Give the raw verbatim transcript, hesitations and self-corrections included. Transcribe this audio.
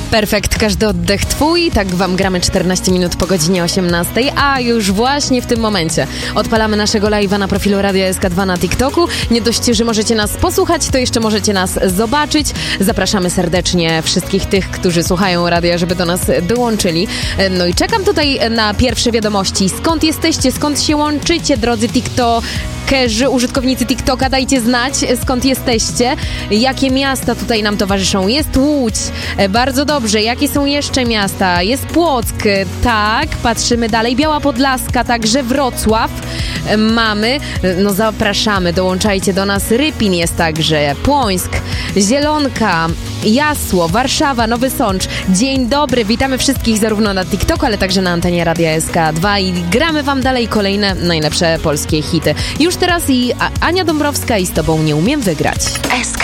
Perfekt, każdy oddech twój, tak wam gramy czternaście minut po godzinie osiemnastej, a już właśnie w tym momencie odpalamy naszego live'a na profilu Radia S K dwa na TikToku. Nie dość, że możecie nas posłuchać, to jeszcze możecie nas zobaczyć. Zapraszamy serdecznie wszystkich tych, którzy słuchają radia, żeby do nas dołączyli. No i czekam tutaj na pierwsze wiadomości. Skąd jesteście, skąd się łączycie, drodzy TikTokerzy, użytkownicy TikToka, dajcie znać, skąd jesteście, jakie miasta tutaj nam towarzyszą. Jest Łódź, bardzo dobrze. Jakie są jeszcze miasta? Jest Płock, tak, patrzymy dalej. Biała Podlaska, także Wrocław mamy. No zapraszamy, dołączajcie do nas. Rypin jest także, Płońsk, Zielonka, Jasło, Warszawa, Nowy Sącz. Dzień dobry, witamy wszystkich zarówno na TikToku, ale także na antenie Radia S K dwa i gramy wam dalej kolejne najlepsze polskie hity. Już teraz i Ania Dąbrowska i z tobą nie umiem wygrać. S K